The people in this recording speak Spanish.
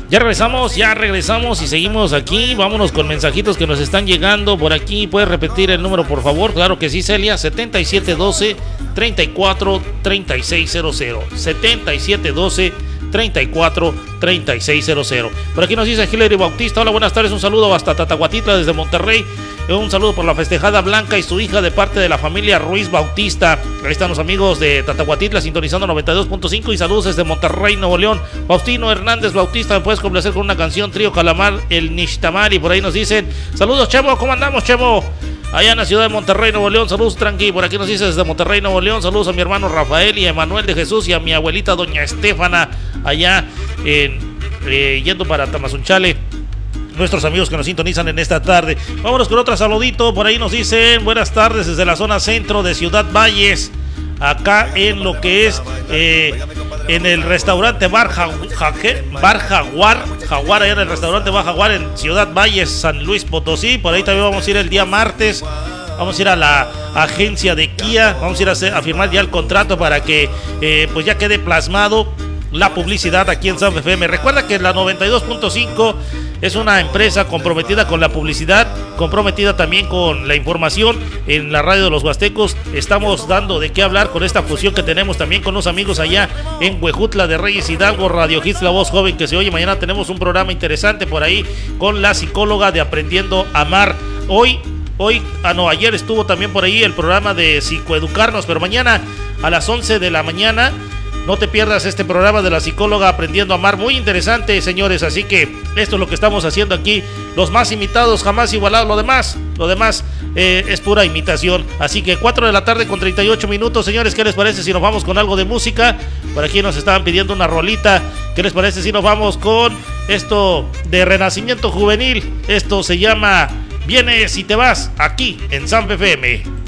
Ya regresamos y seguimos aquí. Vámonos con mensajitos que nos están llegando por aquí. ¿Puedes repetir el número, por favor? Claro que sí, Celia. 7712-343600. 7712-343600. Por aquí nos dice Hilary Bautista. Hola, buenas tardes. Un saludo hasta Tatahuatitla desde Monterrey. Un saludo por la festejada Blanca y su hija de parte de la familia Ruiz Bautista. Ahí están los amigos de Tatahuatitla sintonizando 92.5 y saludos desde Monterrey, Nuevo León. Faustino Hernández Bautista, me puedes complacer con una canción, Trío Calamar, el Nishtamari. Por ahí nos dicen, saludos Chemo, ¿cómo andamos Chemo? Allá en la ciudad de Monterrey, Nuevo León, saludos tranqui. Por aquí nos dice desde Monterrey, Nuevo León, saludos a mi hermano Rafael y a Emanuel de Jesús y a mi abuelita doña Estefana, allá yendo para Tamazunchale. Nuestros amigos que nos sintonizan en esta tarde. Vámonos con otro saludito. Por ahí nos dicen buenas tardes desde la zona centro de Ciudad Valles. Acá en lo que es en el restaurante Bar Jaguar, allá en el restaurante Bar Jaguar en Ciudad Valles, San Luis Potosí. Por ahí también vamos a ir el día martes. Vamos a ir a la agencia de Kia. Vamos a ir a firmar ya el contrato para que pues ya quede plasmado la publicidad aquí en San FM. Recuerda que la 92.5 es una empresa comprometida con la publicidad, comprometida también con la información en la radio de los Huastecos. Estamos dando de qué hablar con esta fusión que tenemos también con los amigos allá en Huejutla de Reyes Hidalgo, Radio Hits, la voz joven que se oye. Mañana tenemos un programa interesante por ahí con la psicóloga de Aprendiendo a Amar. Ayer estuvo también por ahí el programa de Psicoeducarnos, pero mañana a las 11 de la mañana no te pierdas este programa de la psicóloga Aprendiendo a Amar, muy interesante, señores. Así que esto es lo que estamos haciendo aquí, los más imitados jamás igualados. Lo demás es pura imitación. Así que 4 de la tarde con 38 minutos, señores. ¿Qué les parece si nos vamos con algo de música? Por aquí nos estaban pidiendo una rolita. ¿Qué les parece si nos vamos con esto de Renacimiento Juvenil? Esto se llama Vienes y te vas, aquí en San FM.